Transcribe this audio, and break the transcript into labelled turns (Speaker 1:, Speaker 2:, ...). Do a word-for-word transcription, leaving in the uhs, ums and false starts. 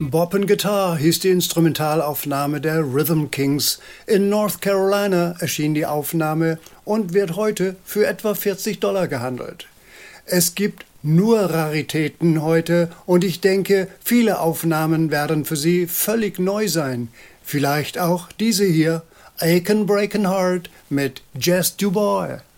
Speaker 1: Bop and Guitar hieß die Instrumentalaufnahme der Rhythm Kings. In North Carolina erschien die Aufnahme und wird heute für etwa vierzig Dollar gehandelt. Es gibt nur Raritäten heute und ich denke, viele Aufnahmen werden für Sie völlig neu sein. Vielleicht auch diese hier, Aiken Breakin' Heart mit Jess Dubois.